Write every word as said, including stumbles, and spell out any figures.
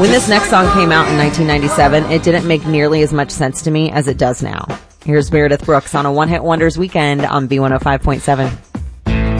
When this next song came out in nineteen ninety-seven, it didn't make nearly as much sense to me as it does now. Here's Meredith Brooks on a One Hit Wonders weekend on B one oh five point seven.